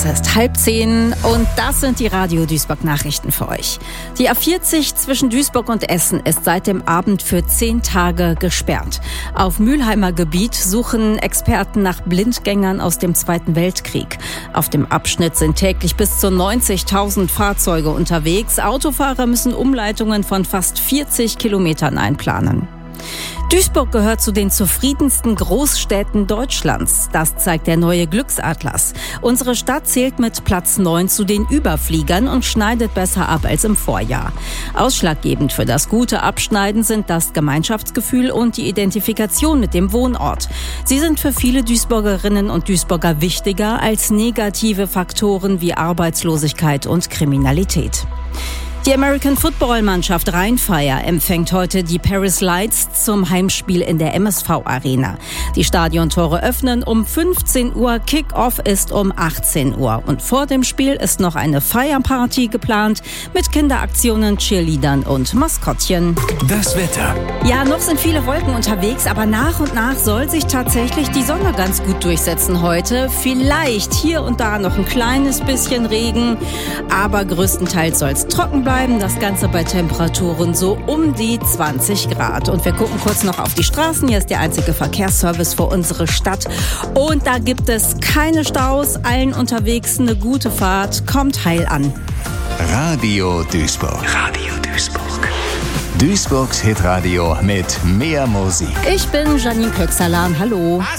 Es ist 9:30 und das sind die Radio Duisburg Nachrichten für euch. Die A40 zwischen Duisburg und Essen ist seit dem Abend für 10 Tage gesperrt. Auf Mülheimer Gebiet suchen Experten nach Blindgängern aus dem Zweiten Weltkrieg. Auf dem Abschnitt sind täglich bis zu 90.000 Fahrzeuge unterwegs. Autofahrer müssen Umleitungen von fast 40 Kilometern einplanen. Duisburg gehört zu den zufriedensten Großstädten Deutschlands. Das zeigt der neue Glücksatlas. Unsere Stadt zählt mit Platz 9 zu den Überfliegern und schneidet besser ab als im Vorjahr. Ausschlaggebend für das gute Abschneiden sind das Gemeinschaftsgefühl und die Identifikation mit dem Wohnort. Sie sind für viele Duisburgerinnen und Duisburger wichtiger als negative Faktoren wie Arbeitslosigkeit und Kriminalität. Die American Football Mannschaft Rheinfire empfängt heute die Paris Lights zum Heimspiel in der MSV Arena. Die Stadiontore öffnen um 15 Uhr, Kick-Off ist um 18 Uhr. Und vor dem Spiel ist noch eine Feierparty geplant mit Kinderaktionen, Cheerleadern und Maskottchen. Das Wetter. Ja, noch sind viele Wolken unterwegs, aber nach und nach soll sich tatsächlich die Sonne ganz gut durchsetzen heute. Vielleicht hier und da noch ein kleines bisschen Regen, aber größtenteils soll es trocken bleiben. Das Ganze bei Temperaturen so um die 20 Grad. Und wir gucken kurz noch auf die Straßen. Hier ist der einzige Verkehrsservice für unsere Stadt. Und da gibt es keine Staus. Allen unterwegs eine gute Fahrt. Kommt heil an. Radio Duisburg. Radio Duisburg. Duisburgs Hitradio mit mehr Musik. Ich bin Janine Köxalan. Hallo.